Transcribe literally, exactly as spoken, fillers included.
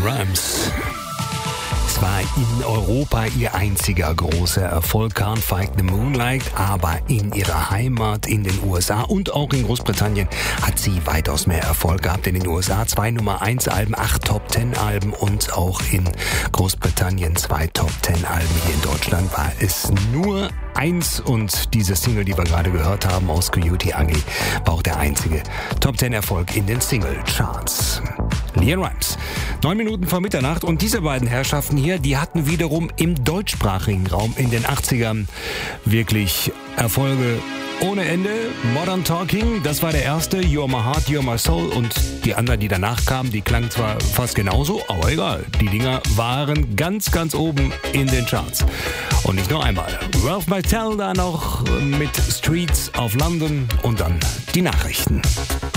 Rhymes. Es war in Europa ihr einziger großer Erfolg, Can't Fight the Moonlight, aber in ihrer Heimat in den U S A und auch in Großbritannien hat sie weitaus mehr Erfolg gehabt. In den U S A zwei Nummer eins Alben, acht Top zehn Alben und auch in Großbritannien zwei Top zehn Alben. Hier in Deutschland war es nur eins und diese Single, die wir gerade gehört haben aus Coyote Ugly, war auch der einzige Top zehn Erfolg in den Single-Charts. LeAnn Rimes. Neun Minuten vor Mitternacht und diese beiden Herrschaften hier, die hatten wiederum im deutschsprachigen Raum in den achtzigern wirklich Erfolge ohne Ende. Modern Talking, das war der erste, You're My Heart, You're My Soul und die anderen, die danach kamen, die klangen zwar fast genauso, aber egal. Die Dinger waren ganz, ganz oben in den Charts. Und nicht nur einmal. Ralph McTell da noch mit Streets of London und dann die Nachrichten.